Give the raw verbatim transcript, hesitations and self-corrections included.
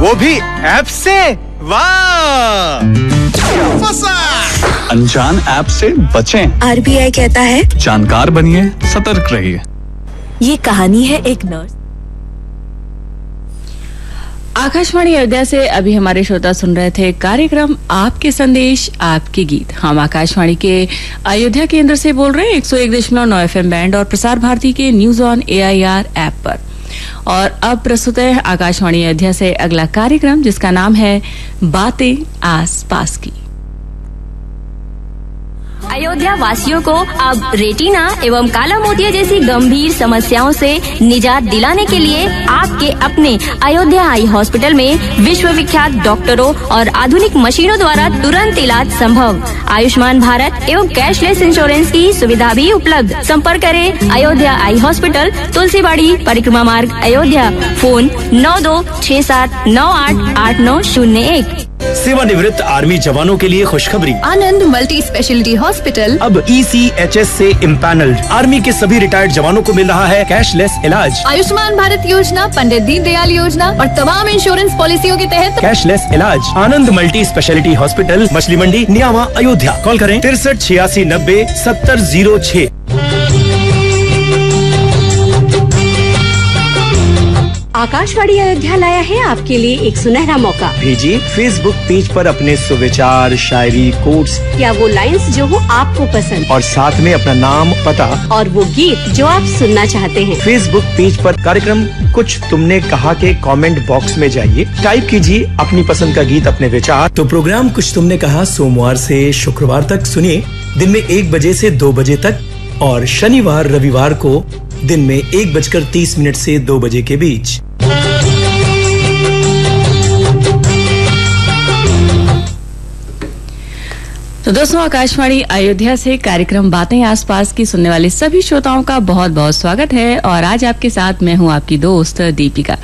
वो भी ऐप से। वाह, अनजान ऐप से बचें। आरबीआई कहता है जानकार बनिए, सतर्क रहिए। ये कहानी है एक नर्स। आकाशवाणी अयोध्या से अभी हमारे श्रोता सुन रहे थे कार्यक्रम आपके संदेश आपके गीत। हम आकाशवाणी के अयोध्या केंद्र से बोल रहे हैं एक सौ एक दशमलव नौ एफ एम बैंड और प्रसार भारती के news on A I R app पर। और अब प्रस्तुत है आकाशवाणी अयोध्या से अगला कार्यक्रम, जिसका नाम है बातें आस पास की। अयोध्या वासियों को अब रेटिना एवं काला मोतिया जैसी गंभीर समस्याओं से निजात दिलाने के लिए आपके अपने अयोध्या आई हॉस्पिटल में विश्व विख्यात डॉक्टरों और आधुनिक मशीनों द्वारा तुरंत इलाज संभव। आयुष्मान भारत एवं कैशलेस इंश्योरेंस की सुविधा भी उपलब्ध। संपर्क करें अयोध्या आई हॉस्पिटल, तुलसीबाड़ी, परिक्रमा मार्ग, अयोध्या। फोन नौ दो छह सात नौ आठ आठ नौ शून्य एक। सेवानिवृत्त आर्मी जवानों के लिए खुशखबरी। आनंद मल्टी स्पेशलिटी हॉस्पिटल अब ई सी एच एस से इम्पैनल्ड आर्मी के सभी रिटायर्ड जवानों को मिल रहा है कैशलेस इलाज। आयुष्मान भारत योजना, पंडित दीनदयाल योजना और तमाम इंश्योरेंस पॉलिसियों के तहत कैशलेस इलाज। आनंद मल्टी स्पेशलिटी हॉस्पिटल, मछली मंडी, नियामा, अयोध्या। कॉल करें तिरसठ छियासी नब्बे सत्तर जीरो छह। आकाशवाणी अयोध्या लाया है आपके लिए एक सुनहरा मौका। भेजिए फेसबुक पेज पर अपने सुविचार, शायरी, कोट्स या वो लाइंस जो हो आपको पसंद, और साथ में अपना नाम, पता और वो गीत जो आप सुनना चाहते हैं। फेसबुक पेज पर कार्यक्रम कुछ तुमने कहा के कमेंट बॉक्स में जाइए, टाइप कीजिए अपनी पसंद का गीत, अपने विचार। तो प्रोग्राम कुछ तुमने कहा सोमवार से शुक्रवार तक सुनिए दिन में एक बजे से दो बजे तक, और शनिवार रविवार को दिन में एक बजकर तीस मिनट से दो बजे के बीच। तो दोस्तों, आकाशवाणी अयोध्या से कार्यक्रम बातें आसपास की सुनने वाले सभी श्रोताओं का बहुत बहुत स्वागत है। और आज आपके साथ मैं हूं आपकी दोस्त दीपिका।